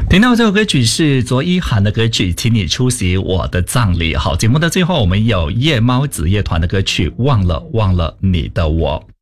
听到这首歌曲是卓一涵的歌曲，请你出席我的葬礼。好，节目的最后我们有夜猫子夜团的歌曲忘了忘了你的我。